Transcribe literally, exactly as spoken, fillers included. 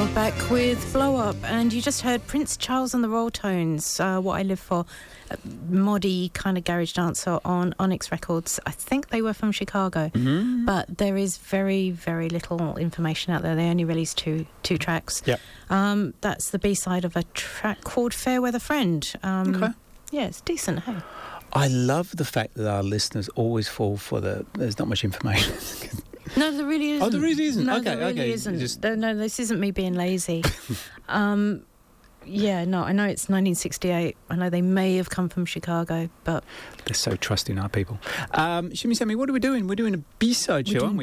Back with Blow Up, and you just heard Prince Charles and the Roll Tones, uh, What I Live For, a moddy kind of garage dancer on Onyx Records. I think they were from Chicago, Mm-hmm. but there is very, very little information out there. They only released two two tracks. Yeah. Um, that's the B-side of a track called Fairweather Friend. Um, Okay. Yeah, it's decent, hey? I love the fact that our listeners always fall for the there's not much information. No, there really isn't. Oh, there really isn't? No, Okay, there really okay. isn't. Just- No, no, this isn't me being lazy. um, yeah, no, I know it's nineteen sixty-eight. I know they may have come from Chicago, but... They're so trusting, our people. Um, Shimmy Sammy, what are we doing? We're doing a B-side We're show, doing aren't we?